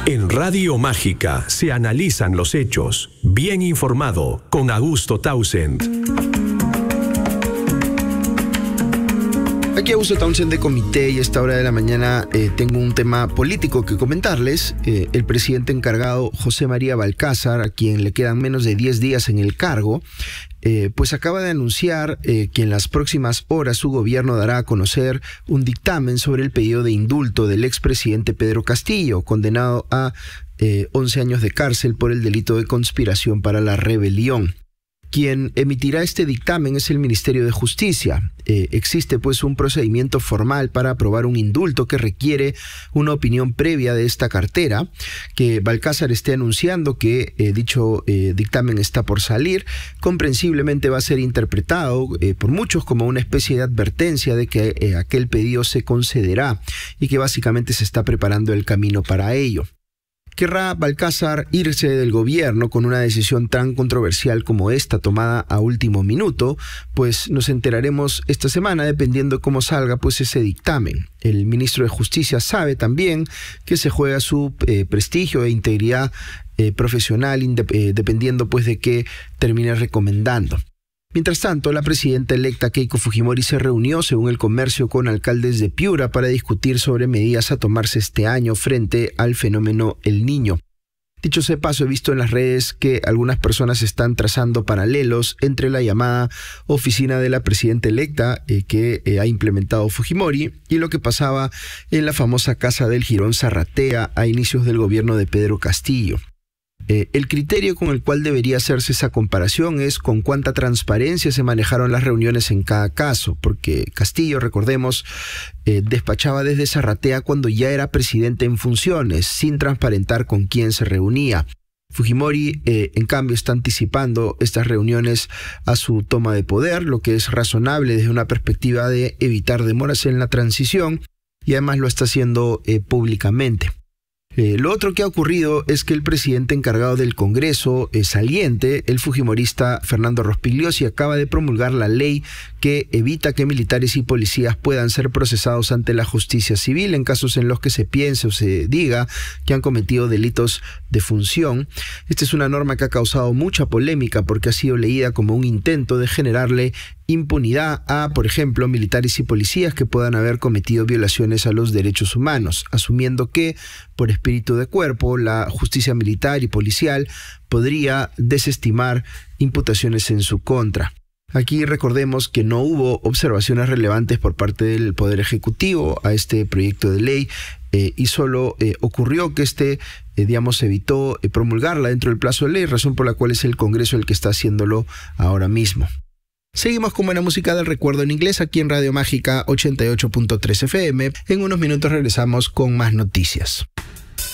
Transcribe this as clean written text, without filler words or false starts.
En Radio Mágica se analizan los hechos. Bien informado con Augusto Townsend. Aquí Augusto Townsend de Comité, y a esta hora de la mañana tengo un tema político que comentarles. El presidente encargado José María Balcázar, a quien le quedan menos de 10 días en el cargo, pues acaba de anunciar que en las próximas horas su gobierno dará a conocer un dictamen sobre el pedido de indulto del expresidente Pedro Castillo, condenado a 11 años de cárcel por el delito de conspiración para la rebelión. Quien emitirá este dictamen es el Ministerio de Justicia. Existe pues un procedimiento formal para aprobar un indulto que requiere una opinión previa de esta cartera. Que Balcázar esté anunciando que dicho dictamen está por salir, comprensiblemente va a ser interpretado por muchos como una especie de advertencia de que aquel pedido se concederá y que básicamente se está preparando el camino para ello. ¿Querrá Balcázar irse del gobierno con una decisión tan controversial como esta tomada a último minuto? Pues nos enteraremos esta semana dependiendo cómo salga pues ese dictamen. El ministro de Justicia sabe también que se juega su prestigio e integridad profesional dependiendo pues de qué termine recomendando. Mientras tanto, la presidenta electa Keiko Fujimori se reunió, según El Comercio, con alcaldes de Piura para discutir sobre medidas a tomarse este año frente al fenómeno El Niño. Dicho sea de paso, he visto en las redes que algunas personas están trazando paralelos entre la llamada oficina de la presidenta electa que ha implementado Fujimori y lo que pasaba en la famosa Casa del Jirón Zarratea a inicios del gobierno de Pedro Castillo. El criterio con el cual debería hacerse esa comparación es con cuánta transparencia se manejaron las reuniones en cada caso, porque Castillo, recordemos, despachaba desde Zarratea cuando ya era presidente en funciones, sin transparentar con quién se reunía. Fujimori, en cambio, está anticipando estas reuniones a su toma de poder, lo que es razonable desde una perspectiva de evitar demoras en la transición, y además lo está haciendo públicamente. Lo otro que ha ocurrido es que el presidente encargado del Congreso saliente, el fujimorista Fernando Rospigliosi, acaba de promulgar la ley que evita que militares y policías puedan ser procesados ante la justicia civil en casos en los que se piense o se diga que han cometido delitos de función. Esta es una norma que ha causado mucha polémica porque ha sido leída como un intento de generarle impunidad a, por ejemplo, militares y policías que puedan haber cometido violaciones a los derechos humanos, asumiendo que, por espíritu de cuerpo, la justicia militar y policial podría desestimar imputaciones en su contra. Aquí recordemos que no hubo observaciones relevantes por parte del Poder Ejecutivo a este proyecto de ley y solo ocurrió que evitó promulgarla dentro del plazo de ley, razón por la cual es el Congreso el que está haciéndolo ahora mismo. Seguimos con buena música del recuerdo en inglés aquí en Radio Mágica 88.3 FM. En unos minutos regresamos con más noticias.